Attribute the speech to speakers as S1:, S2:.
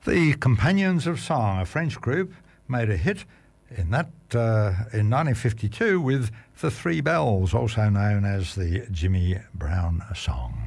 S1: The Companions of Song, a French group, made a hit in 1952 with The Three Bells, also known as the Jimmy Brown Song.